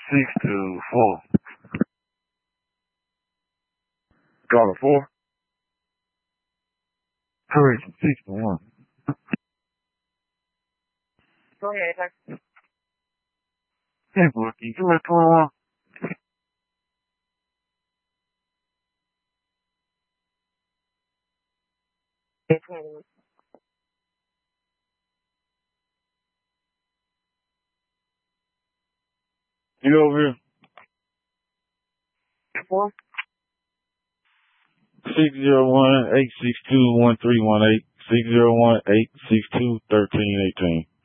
624. Dollar 4. Correction, 61. Go ahead, sir. Hey, Bookie, you at 21? Yes, ma'am. You over here? 4. 601-862-1318. 601-862-1318.